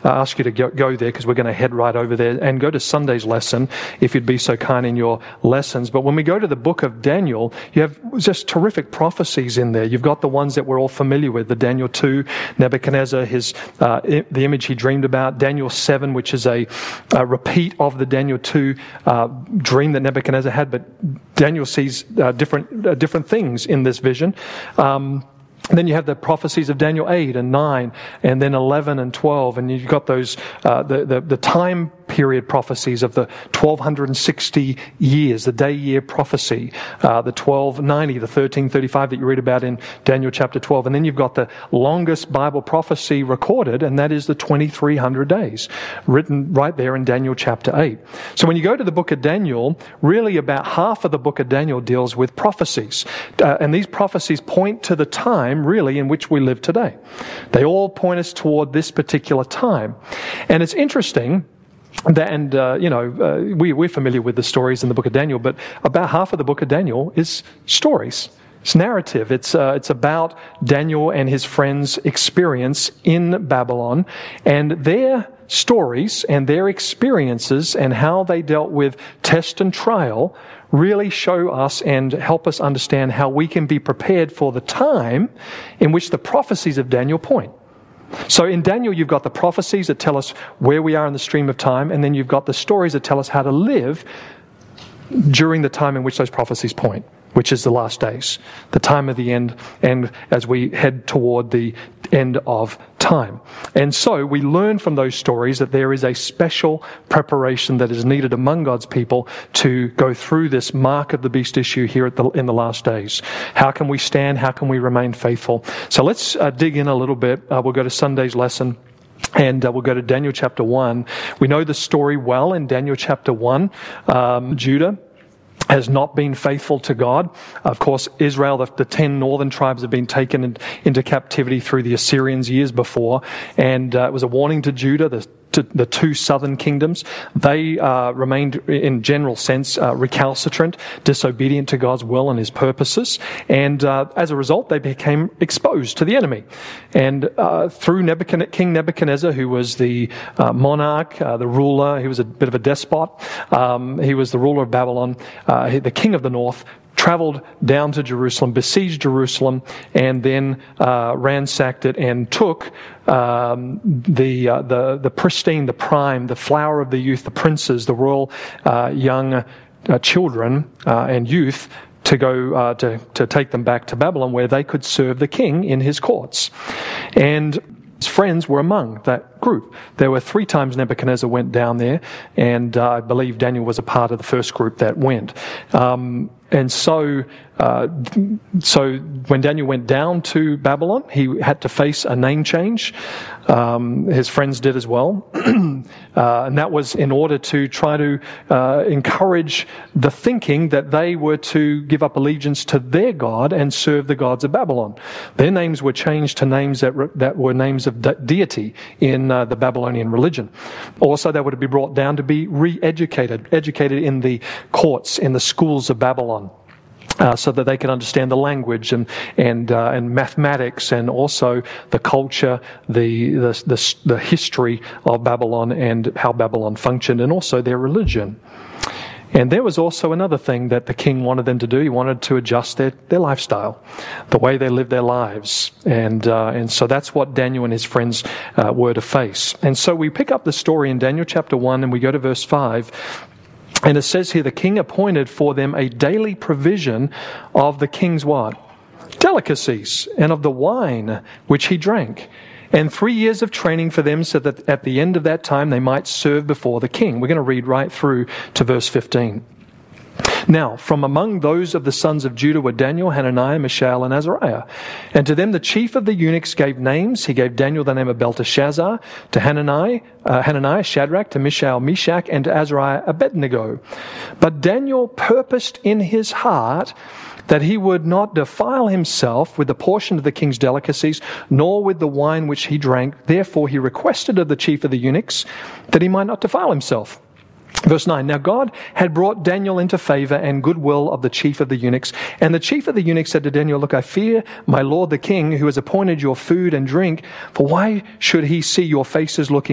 ask you to go there because we're going to head right over there and go to Sunday's lesson, if you'd be so kind in your lessons. But when we go to the book of Daniel, you have just terrific prophecies in there. You've got the ones that we're all familiar with, the Daniel 2, Nebuchadnezzar, the image he dreamed about, Daniel 7, which is a repeat of the Daniel 2 dream that Nebuchadnezzar had, but Daniel sees different things in this vision. Then you have the prophecies of Daniel 8 and 9, and then 11 and 12, and you've got those the time period prophecies of the 1260 years, the day-year prophecy, the 1290, the 1335 that you read about in Daniel chapter 12. And then you've got the longest Bible prophecy recorded, and that is the 2300 days, written right there in Daniel chapter 8. So when you go to the book of Daniel, really about half of the book of Daniel deals with prophecies. And these prophecies point to the time, really, in which we live today. They all point us toward this particular time. And it's interesting that, and we're familiar with the stories in the book of Daniel, but about half of the book of Daniel is stories. It's narrative. It's about Daniel and his friends' experience in Babylon, and their stories and their experiences and how they dealt with test and trial really show us and help us understand how we can be prepared for the time in which the prophecies of Daniel point. So in Daniel, you've got the prophecies that tell us where we are in the stream of time, and then you've got the stories that tell us how to live during the time in which those prophecies point, which is the last days, the time of the end, and as we head toward the end of time. And so we learn from those stories that there is a special preparation that is needed among God's people to go through this mark of the beast issue here in the last days. How can we stand? How can we remain faithful? So let's dig in a little bit. We'll go to Sunday's lesson. And we'll go to Daniel chapter 1. We know the story well in Daniel chapter 1. Judah has not been faithful to God. Of course, Israel, the 10 northern tribes have been taken into captivity through the Assyrians years before. And it was a warning to Judah, the two southern kingdoms. They remained, in general sense, recalcitrant, disobedient to God's will and His purposes. And as a result, they became exposed to the enemy. And through King Nebuchadnezzar, who was the monarch, the ruler, he was a bit of a despot. He was the ruler of Babylon, the king of the north, traveled down to Jerusalem, besieged Jerusalem, and then ransacked it and took the pristine, the prime, the flower of the youth, the princes, the royal young children and youth, to go to take them back to Babylon, where they could serve the king in his courts. And his friends were among that group. There were 3 times Nebuchadnezzar went down there, and I believe Daniel was a part of the first group that went. And so when Daniel went down to Babylon, he had to face a name change. His friends did as well. And that was in order to try to encourage the thinking that they were to give up allegiance to their God and serve the gods of Babylon. Their names were changed to names that were names of deity in the Babylonian religion. Also, they were to be brought down to be educated in the courts, in the schools of Babylon. So that they can understand the language and mathematics, and also the culture, the history of Babylon and how Babylon functioned, and also their religion. And there was also another thing that the king wanted them to do. He wanted to adjust their lifestyle, the way they lived their lives. And so that's what Daniel and his friends were to face. And so we pick up the story in Daniel chapter 1, and we go to verse 5. And it says here, the king appointed for them a daily provision of the king's what? Delicacies, and of the wine which he drank. And 3 years of training for them, so that at the end of that time they might serve before the king. We're going to read right through to verse 15. Now, from among those of the sons of Judah were Daniel, Hananiah, Mishael, and Azariah. And to them the chief of the eunuchs gave names. He gave Daniel the name of Belteshazzar, to Hananiah, Shadrach, to Mishael, Meshach, and to Azariah, Abednego. But Daniel purposed in his heart that he would not defile himself with the portion of the king's delicacies, nor with the wine which he drank. Therefore he requested of the chief of the eunuchs that he might not defile himself. Verse 9, now God had brought Daniel into favor and goodwill of the chief of the eunuchs. And the chief of the eunuchs said to Daniel, look, I fear my lord the king, who has appointed your food and drink, for why should he see your faces looking